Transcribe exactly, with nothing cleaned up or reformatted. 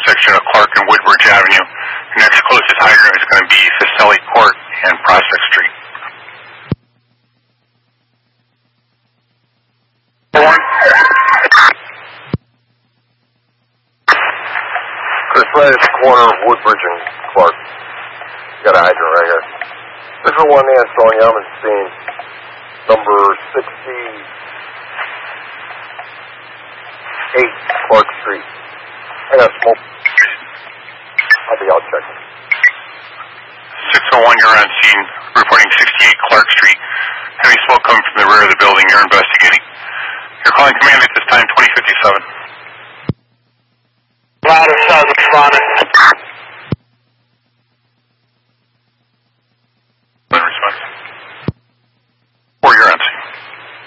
intersection of Clark and Woodbridge Avenue. Your next closest hydrant is going to be Facelli Court and Prospect Street. Chris, right at the corner of Woodbridge and Clark. Got a hydrant right here. Visual one Ansel, Yaman scene. Number sixty-eight Clark Street. I got smoke. I'll be out checking. six oh one, you're on scene, reporting sixty-eight Clark Street. Heavy smoke coming from the rear of the building. You're investigating. You're calling command at this time, twenty fifty-seven. Louder, South responding.